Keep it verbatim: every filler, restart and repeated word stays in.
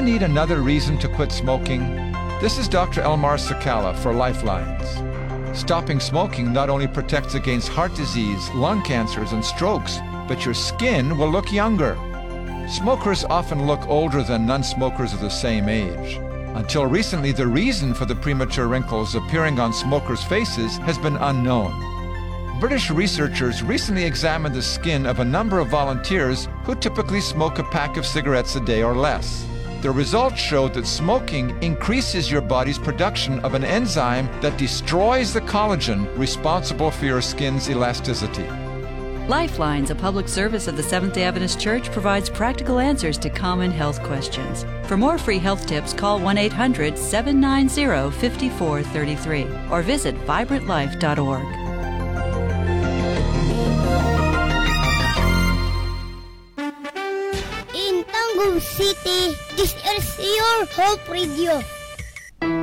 need another reason to quit smoking? This is Doctor Elmar Sakala for Lifelines. Stopping smoking not only protects against heart disease, lung cancers, and strokes, but your skin will look younger. Smokers often look older than non-smokers of the same age. Until recently, the reason for the premature wrinkles appearing on smokers' faces has been unknown. British researchers recently examined the skin of a number of volunteers who typically smoke a pack of cigarettes a day or less. The results showed that smoking increases your body's production of an enzyme that destroys the collagen responsible for your skin's elasticity. Lifelines, a public service of the Seventh-day Adventist Church, provides practical answers to common health questions. For more free health tips, call one eight hundred, seven nine zero, five four three three or visit vibrant life dot org. In Tangum City, this is your Hope Radio.